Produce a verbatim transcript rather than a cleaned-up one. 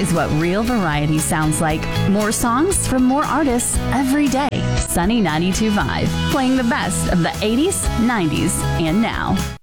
is what real variety sounds like. More songs from more artists every day. Sunny ninety-two point five, playing the best of the eighties, nineties, and now.